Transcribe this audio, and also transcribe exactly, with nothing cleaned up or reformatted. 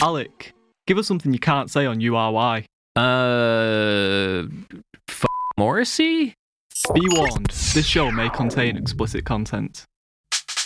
Alec, give us something you can't say on U R Y. Uh, f- Morrissey? Be warned, this show may contain explicit content.